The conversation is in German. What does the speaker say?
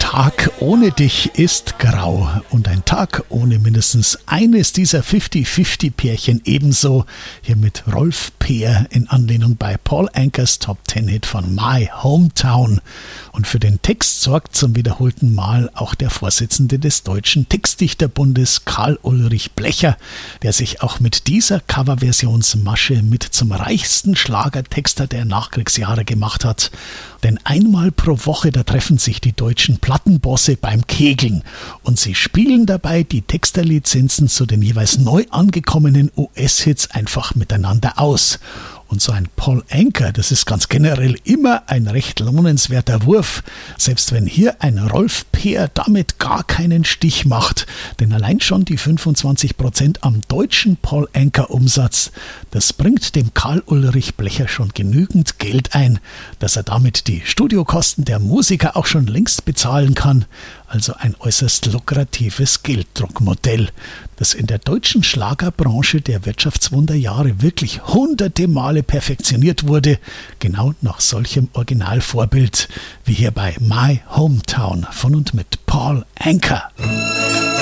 Tag ohne dich ist grau und ein Tag ohne mindestens eines dieser 50-50-Pärchen ebenso. Hier mit Rolf Peer in Anlehnung bei Paul Ankers Top 10 Hit von My Hometown. Und für den Text sorgt zum wiederholten Mal auch der Vorsitzende des Deutschen Textdichterbundes Karl Ulrich Blecher, der sich auch mit dieser Coverversionsmasche mit zum reichsten Schlagertexter der Nachkriegsjahre gemacht hat. Denn einmal pro Woche, da treffen sich die deutschen Plattenbosse beim Kegeln und sie spielen dabei die Texterlizenzen zu den jeweils neu angekommenen US-Hits einfach miteinander aus. Und so ein Paul Anka, das ist ganz generell immer ein recht lohnenswerter Wurf, selbst wenn hier ein Rolf Peer damit gar keinen Stich macht. Denn allein schon die 25% am deutschen Paul Anka Umsatz, das bringt dem Karl Ulrich Blecher schon genügend Geld ein, dass er damit die Studiokosten der Musiker auch schon längst bezahlen kann. Also ein äußerst lukratives Gelddruckmodell, das in der deutschen Schlagerbranche der Wirtschaftswunderjahre wirklich hunderte Male perfektioniert wurde, genau nach solchem Originalvorbild wie hier bei My Hometown von und mit Paul Anka.